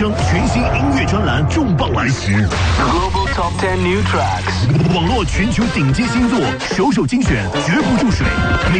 生全新音乐专栏重磅来袭 Global Top 10 New Tracks， 网络全球顶尖新作，首精选，绝不注水。